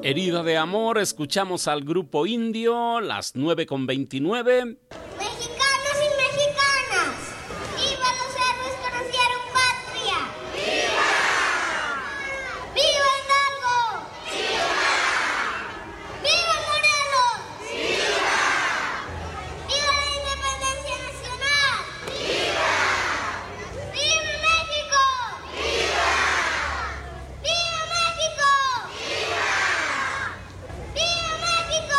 Herida de amor, escuchamos al grupo Indio, las 9:29. Mexicanos y mexicanas, ¡viva los héroes que nos dieron patria! ¡Viva! ¡Viva Hidalgo! ¡Viva! ¡Viva Morelos! ¡Viva! ¡Viva la independencia nacional! ¡Viva! ¡Viva México! ¡Viva! ¡Viva México! ¡Viva! ¡Viva México!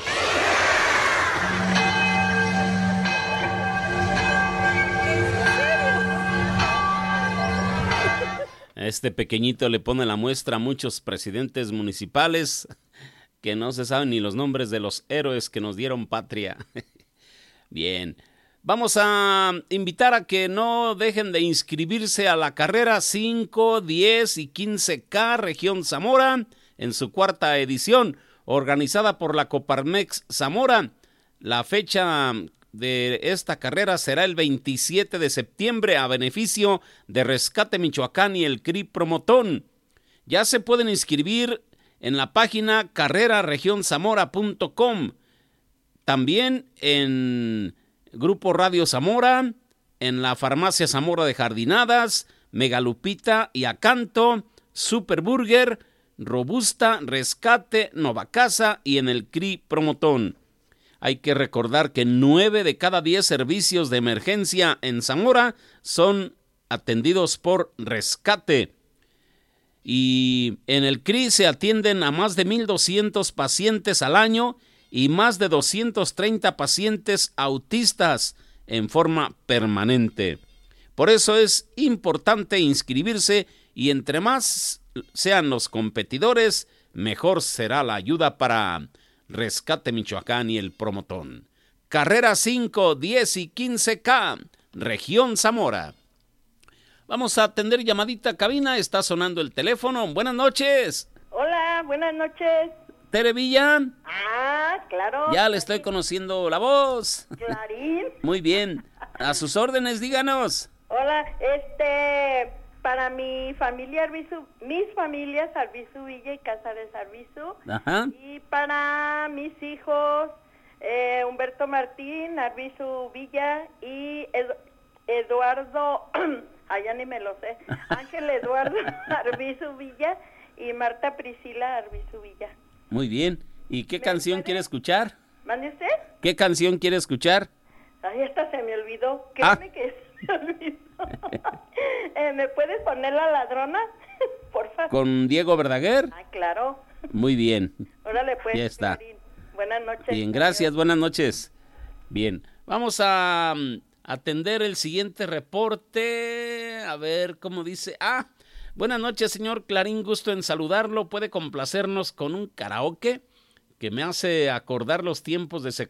Este pequeñito le pone la muestra a muchos presidentes municipales que no se saben ni los nombres de los héroes que nos dieron patria. Bien, vamos a invitar a que no dejen de inscribirse a la carrera 5, 10 y 15K Región Zamora en su cuarta edición, organizada por la Coparmex Zamora. La fecha de esta carrera será el 27 de septiembre a beneficio de Rescate Michoacán y el CRI Promotón. Ya se pueden inscribir en la página carreraregionzamora.com, también en Grupo Radio Zamora, en la Farmacia Zamora de Jardinadas, Megalupita y Acanto, Superburger, Robusta, Rescate, Novacasa y en el CRI Promotón. Hay que recordar que 9 de cada 10 servicios de emergencia en Zamora son atendidos por Rescate. Y en el CRI se atienden a más de 1,200 pacientes al año y más de 230 pacientes autistas en forma permanente. Por eso es importante inscribirse y entre más sean los competidores, mejor será la ayuda para Rescate Michoacán y el Promotón. Carrera 5, 10 y 15K, Región Zamora. Vamos a atender llamadita a cabina, está sonando el teléfono. Buenas noches. Hola, buenas noches. Tere Villa. Ah, claro. Ya le estoy conociendo la voz. Clarín. Muy bien. A sus órdenes, díganos. Hola, para mi familia mis familias Arbizu Villa y Casares Arbizu. Ajá. Y para mis hijos Humberto Martín Arbizu Villa y Eduardo, ya ni me lo sé, Ángel Eduardo Arbizu Villa y Marta Priscila Arbizu Villa. Muy bien. ¿Y qué canción quiere escuchar? ¿Mande usted? ¿Qué canción quiere escuchar? Ay, esta se me olvidó. Créeme que se me olvidó. ¿Me puedes poner La Ladrona? Por favor. ¿Con Diego Verdaguer? Ah, claro. Muy bien. Órale, pues. Ya está. Clarín. Buenas noches. Bien, gracias. Buenas noches. Bien, vamos a atender el siguiente reporte. A ver cómo dice. Buenas noches, señor Clarín. Gusto en saludarlo. ¿Puede complacernos con un karaoke que me hace acordar los tiempos de